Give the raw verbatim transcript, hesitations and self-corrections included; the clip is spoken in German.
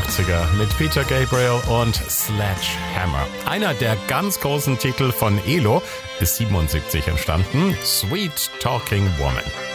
achtziger mit Peter Gabriel und Sledgehammer. Einer der ganz großen Titel von Elo ist siebenundsiebzig entstanden, Sweet Talking Woman.